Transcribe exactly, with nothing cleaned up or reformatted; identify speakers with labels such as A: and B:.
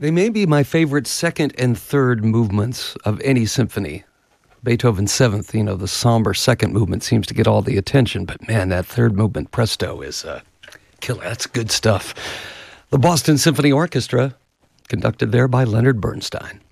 A: They may be my favorite second and third movements of any symphony. Beethoven's Seventh, you know, the somber second movement seems to get all the attention, but man, that third movement, presto, is uh, killer. That's good stuff. The Boston Symphony Orchestra, conducted there by Leonard Bernstein.